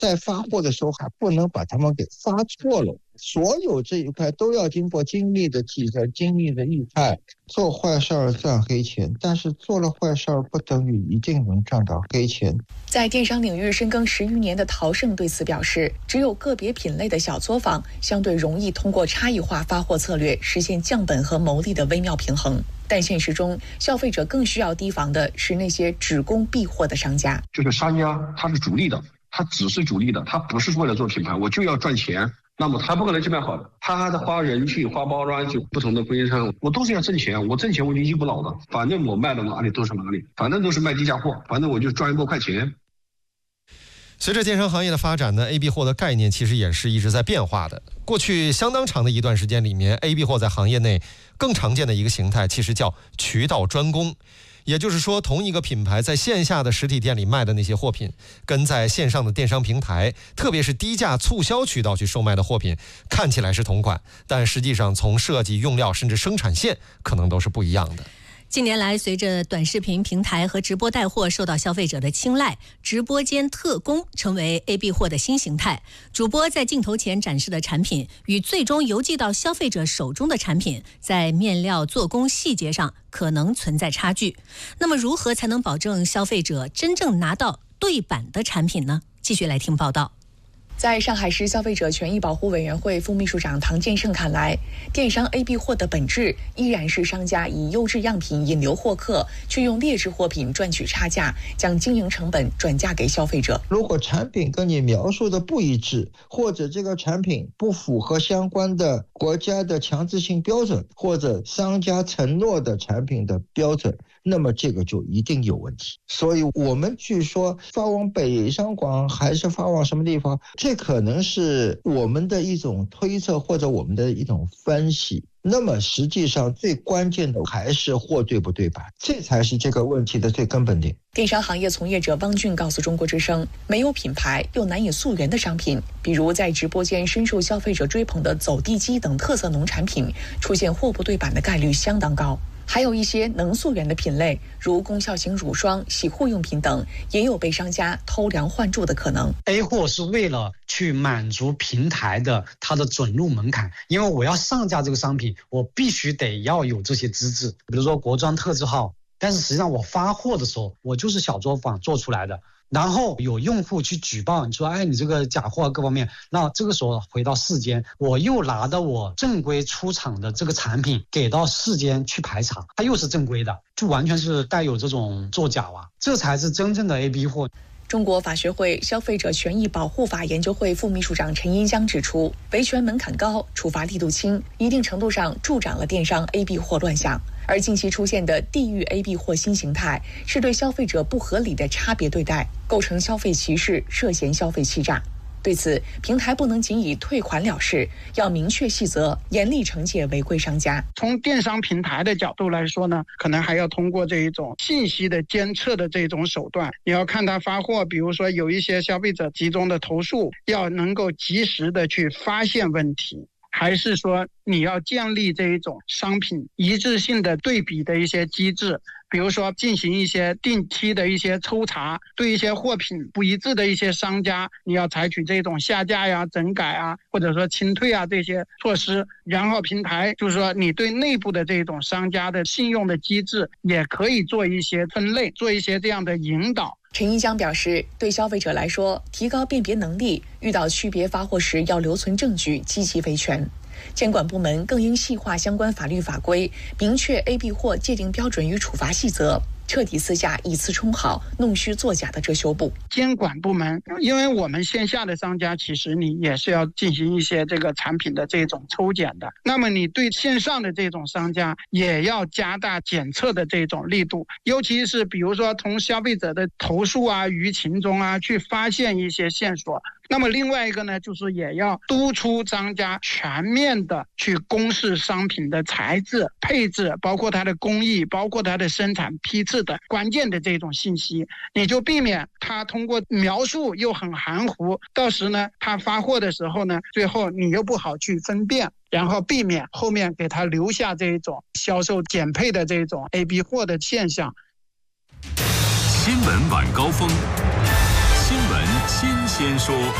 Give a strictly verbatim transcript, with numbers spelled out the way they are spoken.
在发货的时候还不能把他们给发错了。所有这一块都要经过精密的计算、精密的预判。做坏事儿赚黑钱，但是做了坏事儿不等于一定能赚到黑钱。 在电商领域深耕十余年的陶胜对此表示，只有个别品类的小作坊相对容易通过差异化发货策略实现降本和牟利的微妙平衡。但现实中，消费者更需要提防的是那些只供避货的商家。 就是商家他是逐利的，他只是逐利的，他不是为了做品牌，我就要赚钱。那么他不可能去卖好的，他还得花人去花包装去不同的供应商，我都是要挣钱，我挣钱我就一股脑的，反正我卖到哪里都是哪里，反正都是卖低价货，反正我就赚一波快钱。 随着电商行业的发展呢 ，A B 货的概念其实也是一直在变化的。过去相当长的一段时间里面 ，A B 货在行业内更常见的一个形态，其实叫渠道专供。也就是说，同一个品牌在线下的实体店里卖的那些货品，跟在线上的电商平台，特别是低价促销渠道去售卖的货品，看起来是同款，但实际上从设计、用料甚至生产线，可能都是不一样的。 近年来，随着短视频平台和直播带货受到消费者的青睐，直播间特供成为 A B 货的新形态。主播在镜头前展示的产品与最终邮寄到消费者手中的产品，在面料、做工细节上可能存在差距。那么，如何才能保证消费者真正拿到对版的产品呢？继续来听报道。 在上海市消费者权益保护委员会副秘书长唐建胜看来，电商 A B 货的本质依然是商家以优质样品引流获客，去用劣质货品赚取差价，将经营成本转嫁给消费者。 如果产品跟你描述的不一致，或者这个产品不符合相关的国家的强制性标准，或者商家承诺的产品的标准，那么这个就一定有问题。所以我们去说发往北上广还是发往什么地方，这可能是我们的一种推测或者我们的一种分析。那么实际上最关键的还是货对不对版，这才是这个问题的最根本点。 电商行业从业者汪俊告诉中国之声，没有品牌又难以溯源的商品，比如在直播间深受消费者追捧的走地鸡等特色农产品，出现货不对版的概率相当高。还有一些能溯源的品类，如功效型乳霜、洗护用品等，也有被商家偷梁换柱的可能。 A 货是为了去满足平台的它的准入门槛，因为我要上架这个商品，我必须得要有这些资质，比如说国妆特字号，但是实际上我发货的时候，我就是小作坊做出来的。然后有用户去举报，你说哎你这个假货各方面，那这个时候回到市间，我又拿的我正规出厂的这个产品给到市间去排查，它又是正规的，就完全是带有这种作假啊，这才是真正的 A B 货。 中国法学会消费者权益保护法研究会副秘书长陈银江指出，维权门槛高，处罚力度轻，一定程度上助长了电商 A B 货乱象。而近期出现的地域 A B 货新形态，是对消费者不合理的差别对待，构成消费歧视，涉嫌消费欺诈。对此，平台不能仅以退款了事，要明确细则，严厉惩戒违规商家。 从电商平台的角度来说呢，可能还要通过这一种信息的监测的这种手段，你要看他发货，比如说有一些消费者集中的投诉，要能够及时的去发现问题。还是说你要建立这一种商品一致性的对比的一些机制，比如说进行一些定期的一些抽查，对一些货品不一致的一些商家，你要采取这种下架呀、整改啊，或者说清退啊这些措施。然后平台就是说你对内部的这种商家的信用的机制也可以做一些分类，做一些这样的引导。 陈一江表示，对消费者来说，提高辨别能力，遇到区别发货时要留存证据，积极维权。监管部门更应细化相关法律法规，明确 A B 货界定标准与处罚细则，彻底撕下以次充好、弄虚作假的遮羞布。 监管部门，因为我们线下的商家其实你也是要进行一些这个产品的这种抽检的，那么你对线上的这种商家也要加大检测的这种力度，尤其是比如说从消费者的投诉啊、舆情中啊去发现一些线索。那么另外一个呢，就是也要督促商家全面的去公示商品的材质、配置，包括它的工艺，包括它的生产批次的关键的这种信息，你就避免他通过描述又很含糊，到时呢他发货的时候呢，最后你又不好去分辨，然后避免后面给他留下这种销售减配的这种 A B 货的现象。 新闻晚高峰，新闻新鲜先说。